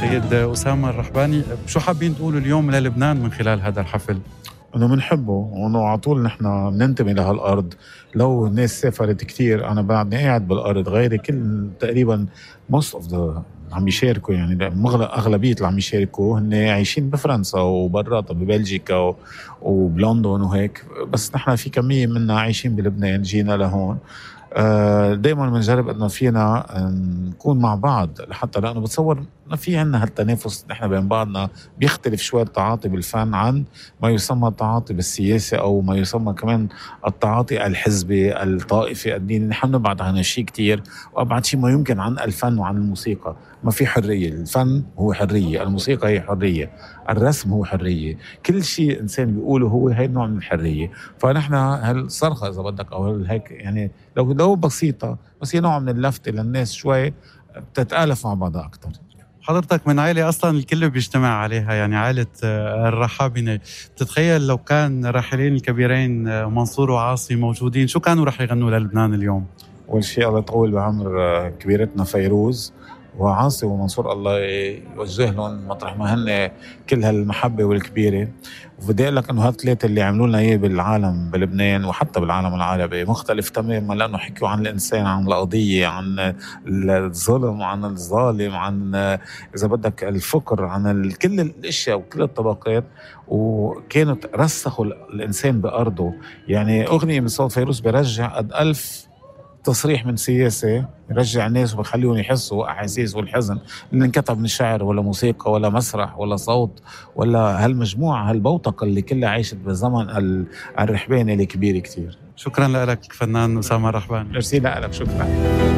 سيد أسامة الرحباني، شو حابين تقولوا اليوم للبنان من خلال هذا الحفل؟ انه بنحبه وانه على طول نحن بننتمي لهالارض. لو الناس سافرت كتير، انا بعدني قاعد بالارض، غيري كل تقريبا most of the عم يشاركوا، يعني اغلبيه اللي عم يشاركوا هن عايشين بفرنسا وبرات ببلجيكا وبلندن وهيك، بس نحن في كميه منا عايشين بلبنان، جينا لهون. دايما بنجرب انه فينا نكون مع بعض، حتى لانه بتصور ما في عنا هالتنافس نحن بين بعضنا. بيختلف شوي التعاطي بالفن عن ما يسمى التعاطي بالسياسة، او ما يسمى كمان التعاطي الحزبي الطائفي الديني. نحن نبعد عن هالشيء كتير، وابعد شيء ما يمكن عن الفن وعن الموسيقى. ما في حرية، الفن هو حرية، الموسيقى هي حرية، الرسم هو حرية، كل شيء انسان بيقوله هو هي نوع من الحرية. فنحن هالصرخة اذا بدك او هيك، يعني لو بسيطة، بس هي نوع من اللفت للناس شوي بتتآلف مع بعضها أكتر. حضرتك من عائلة أصلا الكل بيجتمع عليها، يعني عائلة الرحابنة. بتتخيل لو كان الراحلين الكبيرين منصور وعاصي موجودين، شو كانوا رح يغنوا للبنان اليوم؟ أول شيء الله يطول بعمر كبيرتنا فيروز وعاصي ومنصور، الله يوجه لهم مطرح ما هن كل هالمحبة والكبيرة. وبدي أقول لك إنه هالثلاثة اللي عملوا لنا إياه بالعالم بلبنان وحتى بالعالم العربي مختلف تماما، لأنه حكوا عن الإنسان، عن القضية، عن الظلم، عن الظالم، عن إذا بدك الفقر، عن كل الأشياء وكل الطبقات، وكانت رسخوا الإنسان بأرضه. يعني أغنية من صوت فيروز برجع قد 1000 تصريح من سياسة، يرجع الناس ويخليهم يحسوا أحاسيس والحزن اللي انكتب من شعر ولا موسيقى ولا مسرح ولا صوت ولا هالمجموعة هالبوتقة اللي كلها عايشت بزمن الرحباني الكبير كتير. شكرا لك فنان أسامة الرحباني. ميرسي لك، شكرا.